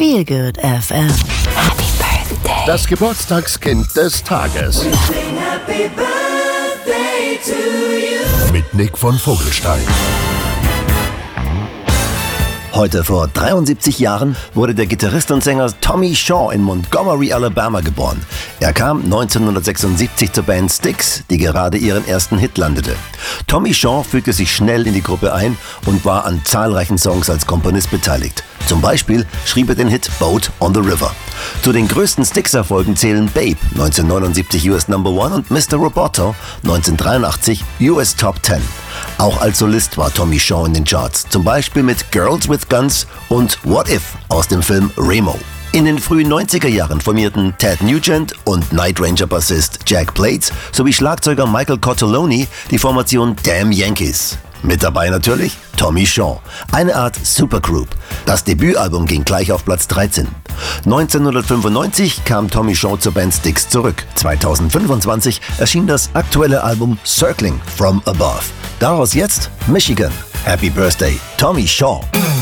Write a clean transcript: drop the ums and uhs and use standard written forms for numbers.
Feel Good FM. Happy Birthday. Das Geburtstagskind des Tages. Happy birthday to you. Mit Nick von Vogelstein. Heute vor 73 Jahren wurde der Gitarrist und Sänger Tommy Shaw in Montgomery, Alabama geboren. Er kam 1976 zur Band Styx, die gerade ihren ersten Hit landete. Tommy Shaw fügte sich schnell in die Gruppe ein und war an zahlreichen Songs als Komponist beteiligt. Zum Beispiel schrieb er den Hit Boat on the River. Zu den größten Styx-Erfolgen zählen Babe, 1979 US No. 1 und Mr. Roboto, 1983 US Top 10. Auch als Solist war Tommy Shaw in den Charts, zum Beispiel mit Girls with Guns und What If aus dem Film Remo. In den frühen 90er Jahren formierten Ted Nugent und Night Ranger-Bassist Jack Plates sowie Schlagzeuger Michael Cortelloni die Formation Damn Yankees. Mit dabei natürlich Tommy Shaw, eine Art Supergroup. Das Debütalbum ging gleich auf Platz 13. 1995 kam Tommy Shaw zur Band Styx zurück. 2025 erschien das aktuelle Album Circling from Above. Daraus jetzt Michigan. Happy Birthday, Tommy Shaw.